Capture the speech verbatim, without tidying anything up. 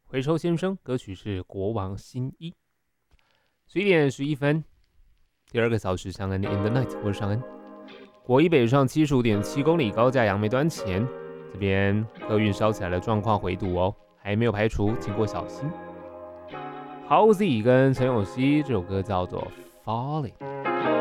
回收先生，歌曲是《国王新衣》。十一点十一分，第二个小时，尚恩 In the Night， 我是尚恩。国一北上七十五点七公里，高架杨梅端前，这边客运烧起来的状况回堵哦，还没有排除，请过小心。Halsey 跟陈咏希这首歌叫做《Falling》。